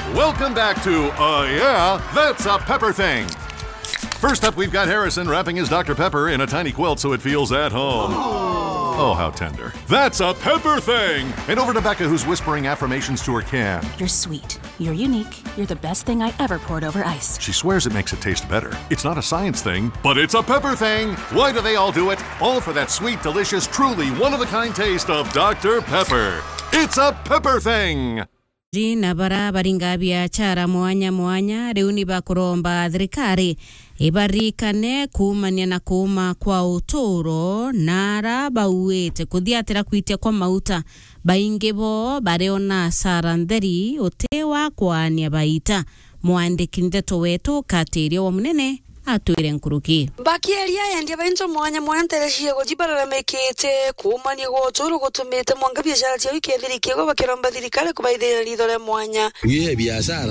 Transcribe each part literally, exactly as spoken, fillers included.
Welcome back to Uh Yeah, That's a Pepper Thing. First up, we've got Harrison wrapping his Doctor Pepper in a tiny quilt so it feels at home. Oh, how tender. That's a Pepper Thing! And over to Becca, who's whispering affirmations to her can. You're sweet. You're unique. You're the best thing I ever poured over ice. She swears it makes it taste better. It's not a science thing, but it's a pepper thing. Why do they all do it? All for that sweet, delicious, truly one-of-a-kind taste of Doctor Pepper. It's a Pepper Thing! Jina barabaringa biashara mwanya mwanya reuni bakuromba thirikari ibarikane kumania na kuma kwa utoro nara bauete kuthiatira kwitia kwa mauta baingebo bareona saranderi otewa kwania baita mwandiki ndeto wetu katirio wa munene atwire nkuruki bakiaria yandi abainzo mwanya mwanya tereshia gujibara mekete kumania gotoro gutumite mwanga biashara cia wikethiriki go bakiromba thirikari kubaithira ridore mwanya ye biashara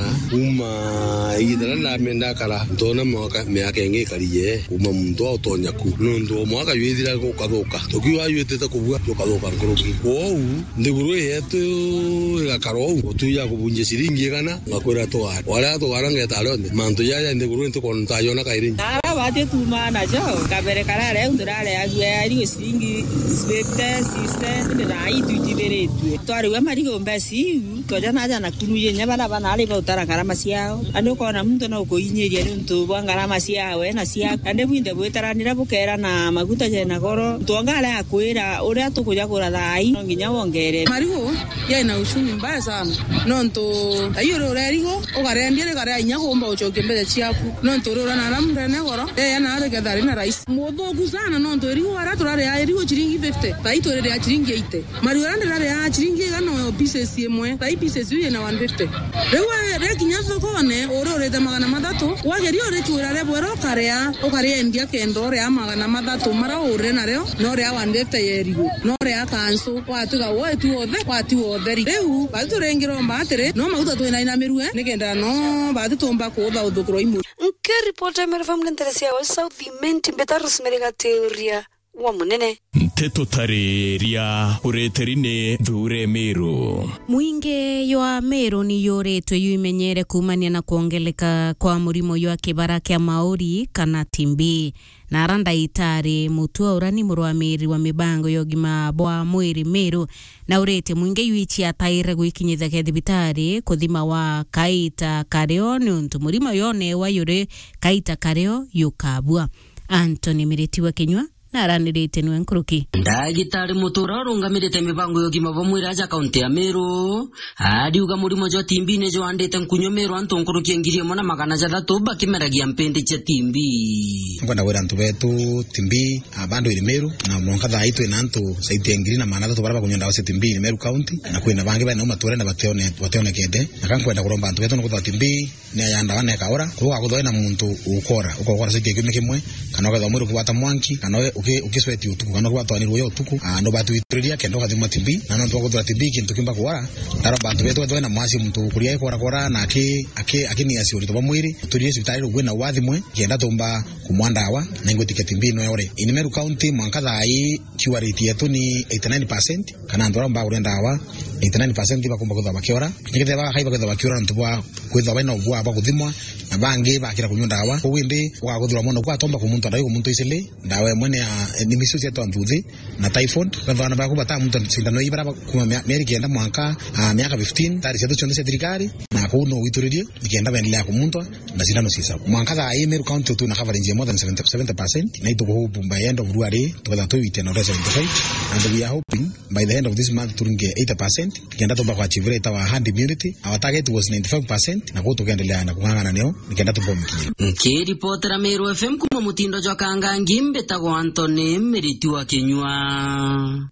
uma idara na menda kala tona mwaka miaka ngikariye uma muntu otonya ku nondo mwaka yithira go kadoka tokiwa yeteta kubwa tokadoka nkuruki wo ndiguru yetu gakaro otuya kubunje siringi gana ngakwira to wala to garanga talonde manto ya ndiguru nto kontayona kai Ara wate tuma na jo kabere karare undurale agwe ari singi specta system de rai tutibere tu tori wa mari go mbasi to jana jana kunuye nyabana bana ale ba utara karama siao ando kona mtu na uko inyeje ntu bwanga masia we na sia ande bwinde bwetaranira bukera na maguta jena goro tuangale akwira uri tukuja kura thai nginya wongere marigo ya ina ushuni mbaya sana nonto ayoro rerigo ogarendire gare nyago mba uchoke mbele chiaku nonto rora na ramrene goro eh na ale gadari na rais modo guzana nonto rigo ara turare ya rigo chiringi fifty tai tore ya chiringi eighty marigo rande rare ya chiringi gano pieces yemwe tai pieces yeye na one fifty rewa re kinyazo kone orore de magana matatu wageri ore turare bwero karea okare endia kendore ya magana matatu mara ore na reo no re one fifty yerigo no re akanso watuga wo tu othe watu othe reu baturengiro mbatere no mauta twina ina mirue nigenda no batutomba kuotha uthukuro imu nke report ya family interesia wa South Imenti betarus meriga teoria wa munene Teto tareria ureterine dhure Meru. Muinge ywa Meru ni yoretwe yuimenyere kumania na kuongeleka kwa murimo ywa kibara kia maori kana timbi. Na aranda itari mutua urani murwamiri wa mibango yogima bwa mwiri Meru na urete muinge yuichi ataire guikinyitha kethibitari kuthima wa kaita kareo ni untu murimo yone wa yure kaita kareo yukabua. Anthony Miritiwa Kenywa naranirite nwe nkuruki ndagitari mutura rungamirite mibango yogima bomwira aja kaunti ya Meru hadi uga murimo jo timbi ne jo andete nkunyo Meru anto nkuruki ngirie mona magana jathatu bakimeragia mpende cha timbi ngwenda wera ntu betu timbi abando ile Meru na monka tha itu nanto saiti ngiri na manatatu baraba kunyonda wase timbi ile Meru county na kwina bangi bana umature na bateone bateone kende akankwenda kuromba ntu betu nokutha timbi ne yanda wane kaora kuwa kuthoena muntu ukora ukora sike kimwe kimwe kana ga Meru kubata mwanki kana uke ukisweti utuku kana kwa twanirwo yo utuku ando batu ituriria kendo kathima timbi na no twako timbi kintu kimba kuara taro bantu betu twena mwasi muntu kuria ikora kora na aki aki akini asi uri to bamwiri turiye sibitari rugwe na wathimwe kenda tomba kumwandawa na ngo timbi no yore in Meru county mwankatha ai cure rate yetu ni eighty-nine percent kana ndora mba uri ndawa eighty-nine percent bakumba kutha bakiora nikithe ba haiba kutha bakiora ntubwa kwitha bana ubwa ba kuthimwa na bangi bakira kunyondawa ko windi waguthura mono kwa tomba kumuntu ndai kumuntu isile ndawe mwene ni misusi yetu anthuthi na typhoid bavana ba kubata muntu sindano ibara kuma meri kenda mwaka miaka fifteen tari setu chonde serikali na kuno wituririe ikenda vendelea kumuntu na sindano sisa mwaka tha ai Meru county tu na coverage more than seventy percent na ituko hope by end of February to to wite na seventy-five and we are hoping by the end of this month to get eighty percent ikenda to ba achieve rate our herd immunity our target was ninety-five percent na kuto kuendelea na kungangana neo ikenda to bomb ki reporter Meru F M kuma mutindo jwa kanga ngimbe tago Anthony Miritiwa Kenywa.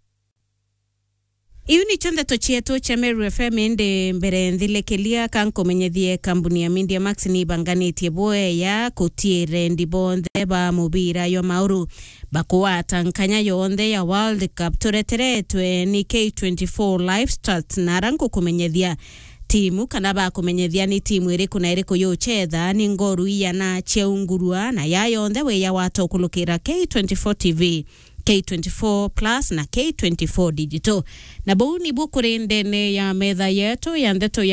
Iyu ni chonde tochieto cha Meru F M ende mbere ndhilekelia kanko menyethie kambuni ya Media Max ni banganitie boe ya kutiere ndibonde ba mubira yo mauru bakuwata nkanya yonde ya World Cup tureteretwe ni K twenty-four live start na rango kumenyethia timu kana ba kumenyethia ni timu iri kuna iri kuyochetha ni ngoru iya na cheungurua na ya yonde we ya watu kulukira K twenty-four T V K twenty-four plus na K twenty-four digital na bau ni bukurindene ya medha yetu ya ndeto ya